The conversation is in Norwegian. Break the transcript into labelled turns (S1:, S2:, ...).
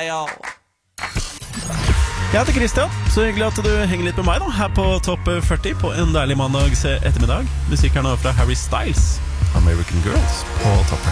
S1: style.
S2: Jeg heter Christian, så hyggelig at du henger litt med meg da, her på Topp 40 på en deilig mandags ettermiddag. Musikk her nå fra Harry Styles, American Girls, på Topp 40.